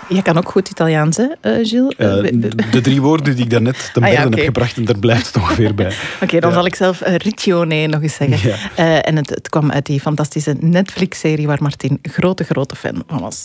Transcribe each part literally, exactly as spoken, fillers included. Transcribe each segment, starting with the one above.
Je kan ook goed Italiaans, hè, uh, Gilles? Uh, de drie woorden die ik daarnet ten ah, ja, berde okay. heb gebracht, en daar blijft het ongeveer bij. Oké, okay, dan ja. zal ik zelf uh, Riccione nog eens zeggen. Ja. Uh, en het, het kwam uit die fantastische Netflix-serie waar Martin grote, grote fan van was.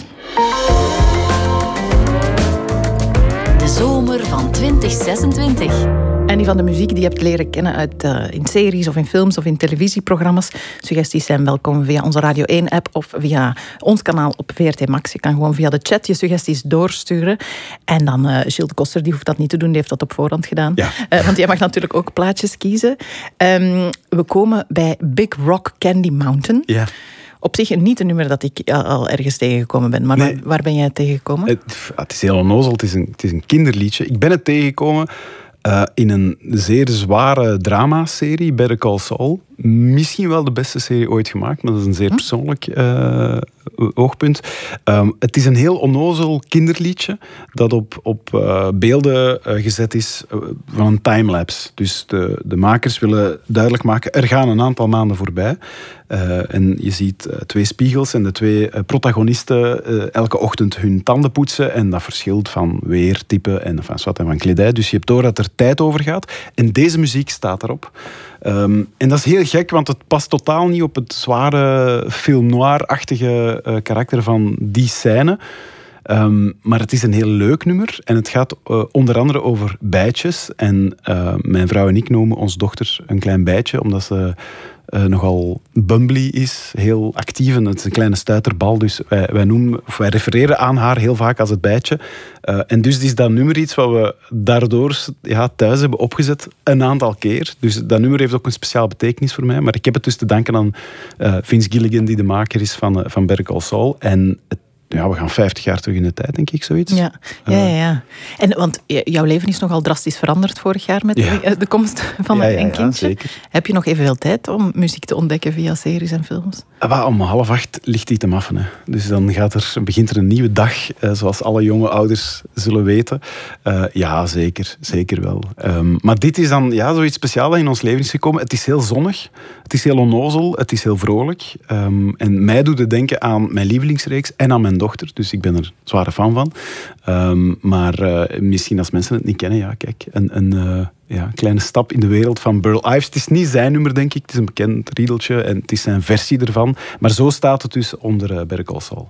De zomer van twintig zesentwintig. En die van de muziek die je hebt leren kennen uit, uh, in series of in films of in televisieprogramma's. Suggesties zijn welkom via onze Radio één app of via ons kanaal op V R T Max. Je kan gewoon via de chat je suggesties doorsturen. En dan uh, Gilles de Koster, die hoeft dat niet te doen, die heeft dat op voorhand gedaan. Ja. Uh, want jij mag natuurlijk ook plaatjes kiezen. Um, we komen bij Big Rock Candy Mountain. Ja. Op zich niet een nummer dat ik al ergens tegengekomen ben. Maar nee. waar, waar ben jij tegengekomen? Het, het is heel onnozel, het is, een, het is een kinderliedje. Ik ben het tegengekomen uh, in een zeer zware dramaserie, Better Call Saul. Misschien wel de beste serie ooit gemaakt, maar dat is een zeer hm? persoonlijk uh, oogpunt. Um, het is een heel onnozel kinderliedje dat op, op uh, beelden uh, gezet is uh, van een timelapse. Dus de, de makers willen duidelijk maken, er gaan een aantal maanden voorbij. Uh, en je ziet uh, twee spiegels en de twee uh, protagonisten uh, elke ochtend hun tanden poetsen. En dat verschilt van weertype en van, wat en van kledij. Dus je hebt door dat er tijd over gaat. En deze muziek staat erop. Um, en dat is heel gek, want het past totaal niet op het zware film noir-achtige uh, karakter van die scène. Um, maar het is een heel leuk nummer. En het gaat uh, onder andere over bijtjes. En uh, mijn vrouw en ik noemen ons dochter een klein bijtje, omdat ze uh, nogal bumbly is. Heel actief en het is een kleine stuiterbal. Dus wij, wij, noemen, of wij refereren aan haar heel vaak als het bijtje. Uh, en dus is dat nummer iets wat we daardoor ja, thuis hebben opgezet een aantal keer. Dus dat nummer heeft ook een speciaal betekenis voor mij. Maar ik heb het dus te danken aan uh, Vince Gilligan, die de maker is van, uh, van Better Call Saul. En het Ja, we gaan vijftig jaar terug in de tijd, denk ik, zoiets. Ja, ja, ja. ja. En, want jouw leven is nogal drastisch veranderd vorig jaar met ja. de, de komst van ja, ja, een kindje. Ja, zeker. Heb je nog evenveel tijd om muziek te ontdekken via series en films? Ah, om half acht ligt hij te maffen. Hè. Dus dan gaat er, begint er een nieuwe dag, eh, zoals alle jonge ouders zullen weten. Uh, ja, zeker. Zeker wel. Um, maar dit is dan ja, zoiets speciaals dat in ons leven is gekomen. Het is heel zonnig, het is heel onnozel, het is heel vrolijk. Um, en mij doet het denken aan mijn lievelingsreeks en aan mijn dochter. Dus ik ben er zware fan van. Um, maar uh, misschien als mensen het niet kennen, ja, kijk, een, een uh, ja, kleine stap in de wereld van Burl Ives. Het is niet zijn nummer, denk ik. Het is een bekend riedeltje en het is zijn versie ervan. Maar zo staat het dus onder uh, Better Call Saul.